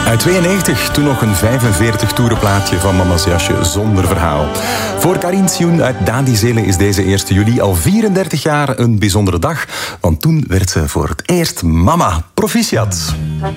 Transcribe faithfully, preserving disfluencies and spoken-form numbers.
Uit tweeënnegentig, toen nog een vijfenveertig toerenplaatje van Mama's jasje zonder verhaal. Voor Karin Sioen uit Dadizele is deze eerste juli al vierendertig jaar een bijzondere dag. Want toen werd ze voor het eerst mama. Proficiat.